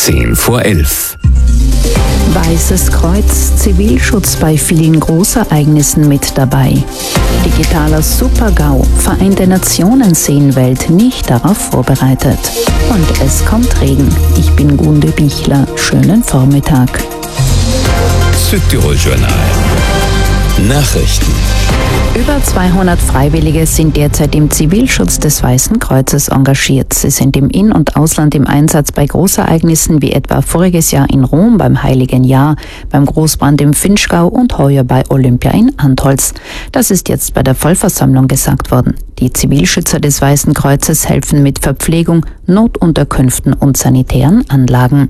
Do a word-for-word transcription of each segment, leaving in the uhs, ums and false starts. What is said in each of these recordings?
Zehn vor elf. Weißes Kreuz, Zivilschutz bei vielen Großereignissen mit dabei. Digitaler Super-GAU, Vereinte Nationen sehen Welt nicht darauf vorbereitet. Und es kommt Regen. Ich bin Gunde Bichler. Schönen Vormittag. Südtirol Journal. Nachrichten. Über zweihundert Freiwillige sind derzeit im Zivilschutz des Weißen Kreuzes engagiert. Sie sind im In- und Ausland im Einsatz bei Großereignissen wie etwa voriges Jahr in Rom beim Heiligen Jahr, beim Großbrand im Vinschgau und heuer bei Olympia in Antholz. Das ist jetzt bei der Vollversammlung gesagt worden. Die Zivilschützer des Weißen Kreuzes helfen mit Verpflegung, Notunterkünften und sanitären Anlagen.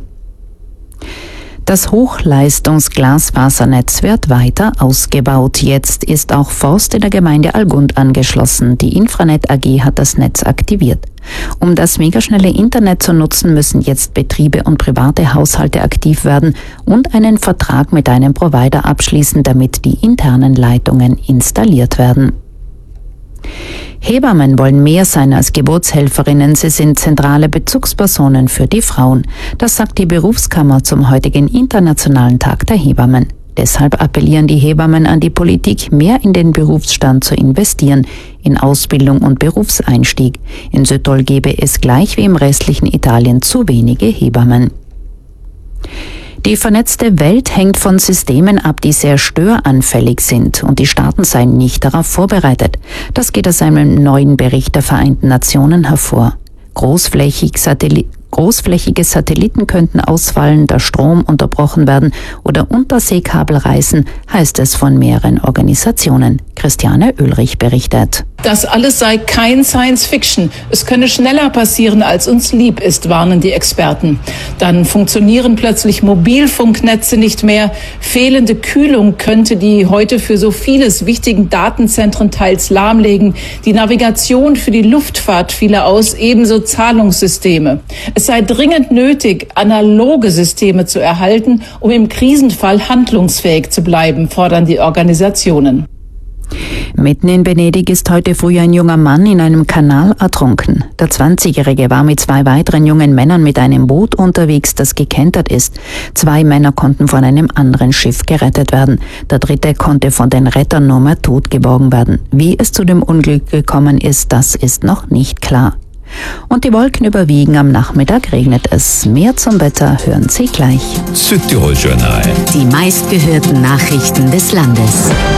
Das Hochleistungs-Glasfasernetz wird weiter ausgebaut. Jetzt ist auch Forst in der Gemeinde Algund angeschlossen. Die Infranet A G hat das Netz aktiviert. Um das megaschnelle Internet zu nutzen, müssen jetzt Betriebe und private Haushalte aktiv werden und einen Vertrag mit einem Provider abschließen, damit die internen Leitungen installiert werden. Hebammen wollen mehr sein als Geburtshelferinnen. Sie sind zentrale Bezugspersonen für die Frauen. Das sagt die Berufskammer zum heutigen Internationalen Tag der Hebammen. Deshalb appellieren die Hebammen an die Politik, mehr in den Berufsstand zu investieren, in Ausbildung und Berufseinstieg. In Südtirol gäbe es gleich wie im restlichen Italien zu wenige Hebammen. Die vernetzte Welt hängt von Systemen ab, die sehr störanfällig sind, und die Staaten seien nicht darauf vorbereitet. Das geht aus einem neuen Bericht der Vereinten Nationen hervor. Großflächig Satelli- Großflächige Satelliten könnten ausfallen, der Strom unterbrochen werden oder Unterseekabel reißen, heißt es von mehreren Organisationen. Christiane Ulrich berichtet. Das alles sei kein Science-Fiction. Es könne schneller passieren, als uns lieb ist, warnen die Experten. Dann funktionieren plötzlich Mobilfunknetze nicht mehr. Fehlende Kühlung könnte die heute für so vieles wichtigen Datenzentren teils lahmlegen. Die Navigation für die Luftfahrt fiele aus, ebenso Zahlungssysteme. Es sei dringend nötig, analoge Systeme zu erhalten, um im Krisenfall handlungsfähig zu bleiben, fordern die Organisationen. Mitten in Venedig ist heute früh ein junger Mann in einem Kanal ertrunken. Der zwanzigjährige war mit zwei weiteren jungen Männern mit einem Boot unterwegs, das gekentert ist. Zwei Männer konnten von einem anderen Schiff gerettet werden. Der dritte konnte von den Rettern nur mehr tot geborgen werden. Wie es zu dem Unglück gekommen ist, das ist noch nicht klar. Und die Wolken überwiegen, am Nachmittag regnet es. Mehr zum Wetter hören Sie gleich. Südtirol Journal. Die meistgehörten Nachrichten des Landes.